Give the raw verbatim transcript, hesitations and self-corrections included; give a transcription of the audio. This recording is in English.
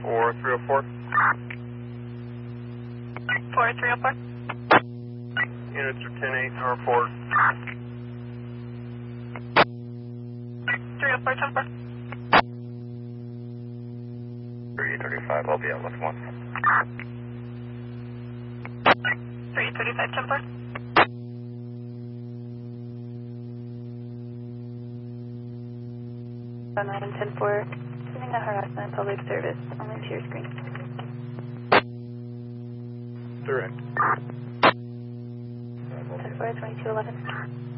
four three oh four. four three oh four. Units are ten eight or four. three oh four, ten four. three thirty-five, I'll be at left one. three thirty-five, ten four. nine ten four, sending a harassment public service only to your screen. Direct. ten four, twenty-two eleven.